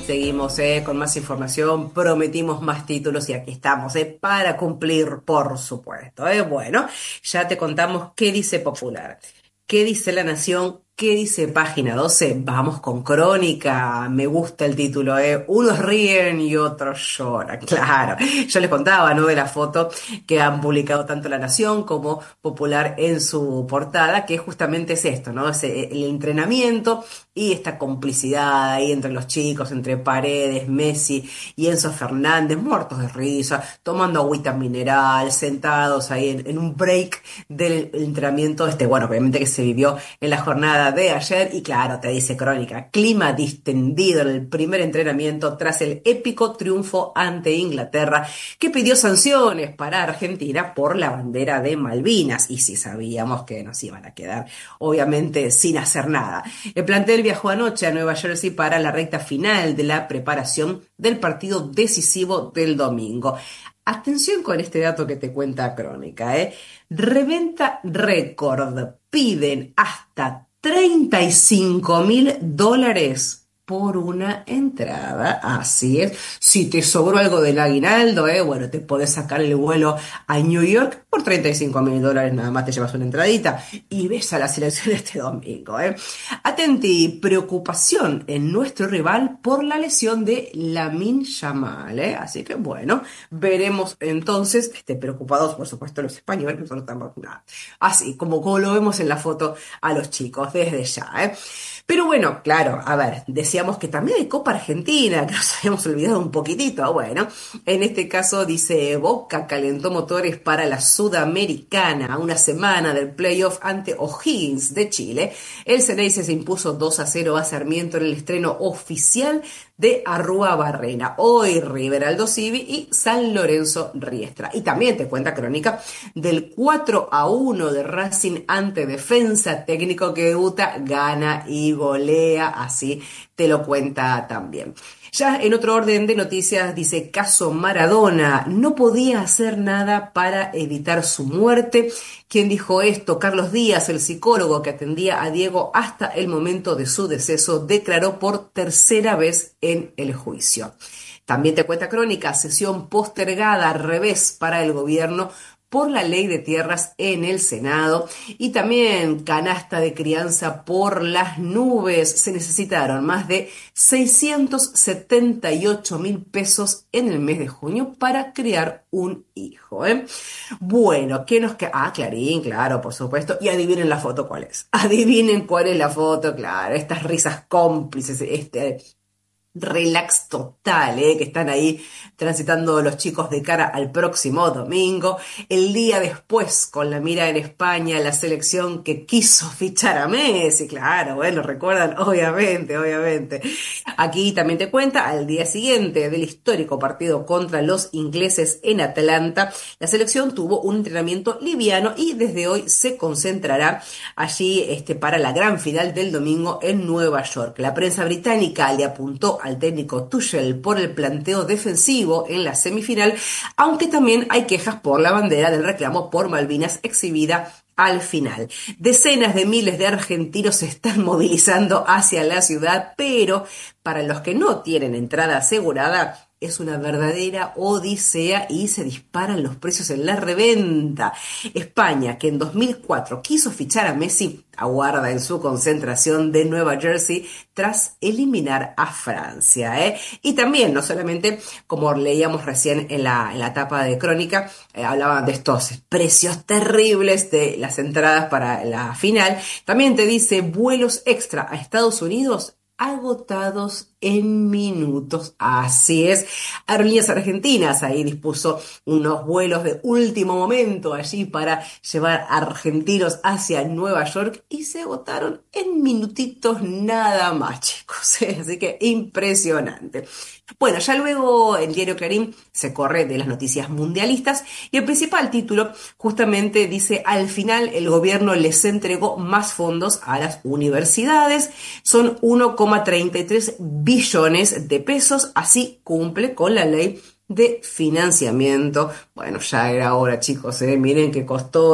Seguimos con más información, prometimos más títulos y aquí estamos para cumplir, por supuesto. Bueno, ya te contamos qué dice Popular, qué dice La Nación, qué dice Página 12. Vamos con Crónica. Me gusta el título. Unos ríen y otros lloran. Claro, yo les contaba, ¿no? De la foto que han publicado tanto La Nación como Popular en su portada, que justamente es esto, ¿no? Es el entrenamiento y esta complicidad ahí entre los chicos, entre Paredes, Messi y Enzo Fernández, muertos de risa, tomando agüita mineral, sentados ahí en un break del entrenamiento, bueno, obviamente que se vivió en la jornada de ayer. Y claro, te dice Crónica, clima distendido en el primer entrenamiento tras el épico triunfo ante Inglaterra, que pidió sanciones para Argentina por la bandera de Malvinas. Y si sabíamos que nos iban a quedar, obviamente, sin hacer nada. El plantel viajó anoche a Nueva Jersey para la recta final de la preparación del partido decisivo del domingo. Atención con este dato que te cuenta Crónica, ¿eh? Reventa récord. Piden hasta $35.000 por una entrada. Así es. Si te sobró algo del aguinaldo, bueno, te podés sacar el vuelo a New York por $35.000. Nada más te llevas una entradita y ves a la selección este domingo. Atenti, preocupación en nuestro rival por la lesión de Lamine Yamal. Así que bueno, veremos entonces, preocupados por supuesto los españoles, nosotros estamos nada. Así como lo vemos en la foto a los chicos desde ya. Pero bueno, claro, a ver, decíamos que también hay Copa Argentina, que nos habíamos olvidado un poquitito. Bueno, en este caso dice Boca calentó motores para la Sudamericana, a una semana del playoff ante O'Higgins de Chile. El Ceneice se impuso 2-0 a Sarmiento en el estreno oficial de Arrúa Barrena. Hoy River Aldo Civi y San Lorenzo Riestra. Y también te cuenta Crónica del 4-1 de Racing ante Defensa, técnico que debuta, gana y golea, así te lo cuenta también. Ya en otro orden de noticias dice caso Maradona, no podía hacer nada para evitar su muerte. ¿Quién dijo esto? Carlos Díaz, el psicólogo que atendía a Diego hasta el momento de su deceso, declaró por tercera vez en el juicio. También te cuenta Crónica, sesión postergada al revés para el gobierno por la ley de tierras en el Senado. Y también canasta de crianza por las nubes. Se necesitaron más de 678.000 pesos en el mes de junio para criar un hijo. Bueno, ¿qué nos queda? Clarín, claro, por supuesto. Y adivinen la foto cuál es. Adivinen cuál es la foto, claro. Estas risas cómplices, relax total, que están ahí transitando los chicos de cara al próximo domingo. El día después, con la mira en España, la selección que quiso fichar a Messi, claro, bueno, recuerdan, obviamente. Aquí también te cuenta, al día siguiente del histórico partido contra los ingleses en Atlanta, la selección tuvo un entrenamiento liviano y desde hoy se concentrará allí para la gran final del domingo en Nueva York. La prensa británica le apuntó al técnico Tuchel por el planteo defensivo en la semifinal, aunque también hay quejas por la bandera del reclamo por Malvinas exhibida al final. Decenas de miles de argentinos se están movilizando hacia la ciudad, pero para los que no tienen entrada asegurada, es una verdadera odisea y se disparan los precios en la reventa. España, que en 2004 quiso fichar a Messi, aguarda en su concentración de Nueva Jersey tras eliminar a Francia. Y también, no solamente, como leíamos recién en la tapa de Crónica, hablaban de estos precios terribles de las entradas para la final. También te dice vuelos extra a Estados Unidos agotados en minutos. Así es. Aerolíneas Argentinas ahí dispuso unos vuelos de último momento allí para llevar argentinos hacia Nueva York y se agotaron en minutitos nada más, chicos. Así que impresionante. Bueno, ya luego el diario Clarín se corre de las noticias mundialistas y el principal título justamente dice: al final el gobierno les entregó más fondos a las universidades, son 1,33 billones de pesos, así cumple con la ley de financiamiento. Bueno, ya era hora, chicos, miren que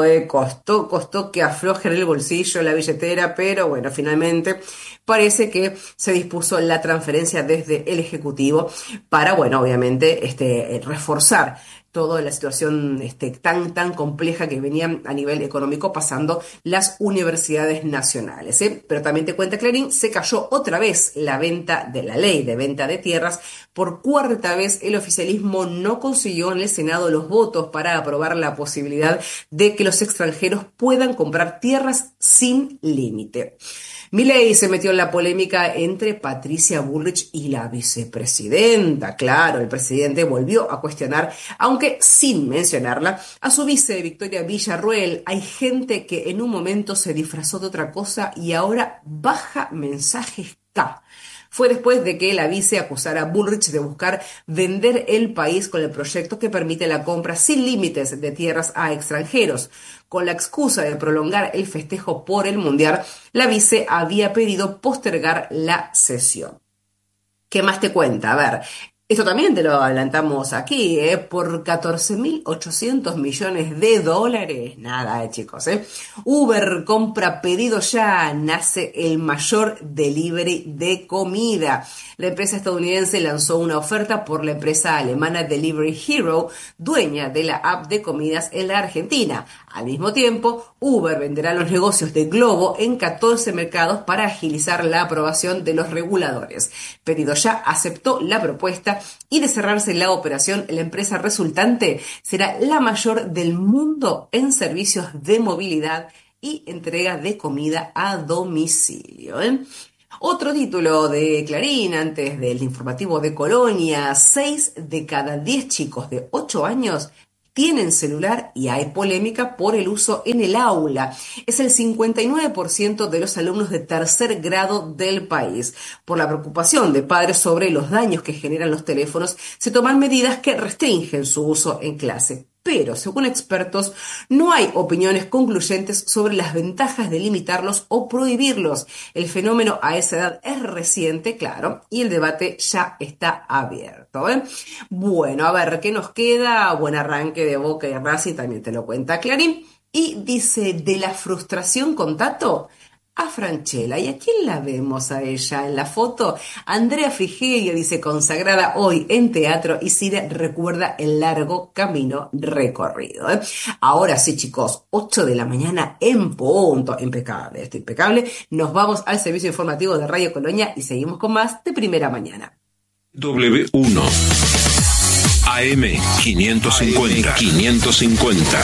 costó que aflojen el bolsillo, la billetera, pero bueno, finalmente parece que se dispuso la transferencia desde el Ejecutivo para, bueno, obviamente, reforzar toda la situación tan compleja que venía a nivel económico pasando las universidades nacionales, ¿eh? Pero también te cuenta Clarín, se cayó otra vez la ley de venta de tierras. Por cuarta vez el oficialismo no consiguió en el Senado los votos para aprobar la posibilidad de que los extranjeros puedan comprar tierras sin límite. Milei se metió en la polémica entre Patricia Bullrich y la vicepresidenta. Claro, el presidente volvió a cuestionar, aunque sin mencionarla, a su vice Victoria Villarroel. Hay gente que en un momento se disfrazó de otra cosa y ahora baja mensajes K. Fue después de que la vice acusara a Bullrich de buscar vender el país con el proyecto que permite la compra sin límites de tierras a extranjeros. Con la excusa de prolongar el festejo por el Mundial, la vice había pedido postergar la sesión. ¿Qué más te cuenta? A ver, esto también te lo adelantamos aquí, por 14.800 millones de dólares. Nada, chicos, Uber compra pedido ya, nace el mayor delivery de comida. La empresa estadounidense lanzó una oferta por la empresa alemana Delivery Hero, dueña de la app de comidas en la Argentina. Al mismo tiempo, Uber venderá los negocios de Globo en 14 mercados para agilizar la aprobación de los reguladores. Pedido ya aceptó la propuesta y de cerrarse la operación, la empresa resultante será la mayor del mundo en servicios de movilidad y entrega de comida a domicilio, Otro título de Clarín antes del informativo de Colonia: 6 de cada 10 chicos de 8 años tienen celular y hay polémica por el uso en el aula. Es el 59% de los alumnos de tercer grado del país. Por la preocupación de padres sobre los daños que generan los teléfonos, se toman medidas que restringen su uso en clase. Pero, según expertos, no hay opiniones concluyentes sobre las ventajas de limitarlos o prohibirlos. El fenómeno a esa edad es reciente, claro, y el debate ya está abierto, Bueno, a ver, ¿qué nos queda? Buen arranque de Boca y Racing, también te lo cuenta Clarín. Y dice, de la frustración con Tato a Franchella. ¿Y a quién la vemos a ella en la foto? Andrea Frigerio, dice, consagrada hoy en teatro, y Cide recuerda el largo camino recorrido, Ahora sí, chicos, 8 de la mañana en punto. Impecable, esto impecable. Nos vamos al servicio informativo de Radio Colonia y seguimos con más de Primera Mañana. W1 AM 550.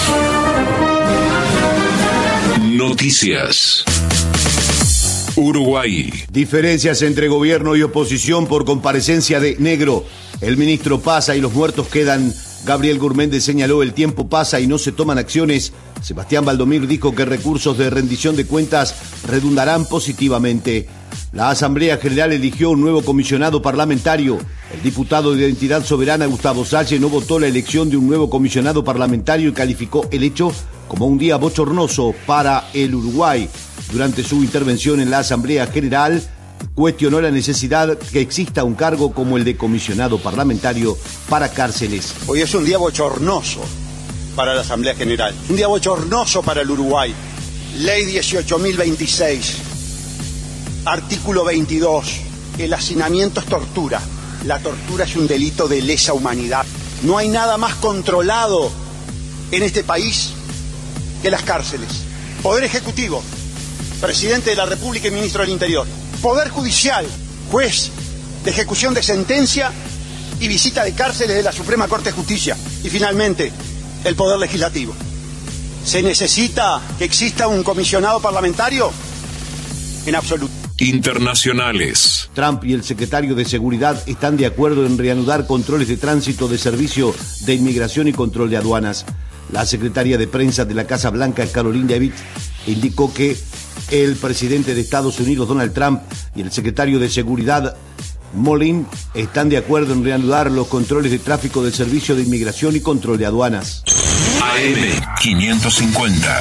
Noticias. Uruguay. Diferencias entre gobierno y oposición por comparecencia de Negro. El ministro pasa y los muertos quedan. Gabriel Gurméndez señaló: el tiempo pasa y no se toman acciones. Sebastián Valdomir dijo que recursos de rendición de cuentas redundarán positivamente. La Asamblea General eligió un nuevo comisionado parlamentario. El diputado de Identidad Soberana, Gustavo Salle, no votó la elección de un nuevo comisionado parlamentario y calificó el hecho como un día bochornoso para el Uruguay. Durante su intervención en la Asamblea General, cuestionó la necesidad que exista un cargo como el de comisionado parlamentario para cárceles. Hoy es un día bochornoso para la Asamblea General, un día bochornoso para el Uruguay. Ley 18.026, artículo 22, el hacinamiento es tortura. La tortura es un delito de lesa humanidad. No hay nada más controlado en este país que las cárceles. Poder Ejecutivo, Presidente de la República y Ministro del Interior. Poder Judicial, juez de ejecución de sentencia y visita de cárceles de la Suprema Corte de Justicia. Y finalmente, el Poder Legislativo. ¿Se necesita que exista un comisionado parlamentario? En absoluto. Internacionales. Trump y el secretario de Seguridad están de acuerdo en reanudar controles de tránsito de Servicio de Inmigración y Control de Aduanas. La secretaria de Prensa de la Casa Blanca, Caroline Leavitt, indicó que el presidente de Estados Unidos, Donald Trump, y el secretario de Seguridad, Molin, están de acuerdo en reanudar los controles de tráfico del Servicio de Inmigración y Control de Aduanas. AM 550.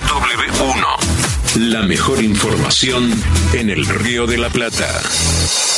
CW1. La mejor información en el Río de la Plata.